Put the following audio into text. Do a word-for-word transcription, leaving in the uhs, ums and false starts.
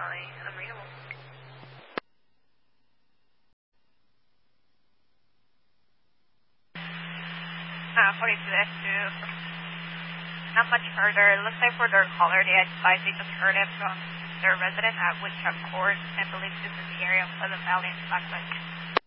Valley unreadable. Uh, forty-two S two. Not much further. It looks like for their caller, they advised they just heard it from their resident at Woodchuck Court and believes this is the area of Pleasant Valley and Blackfoot.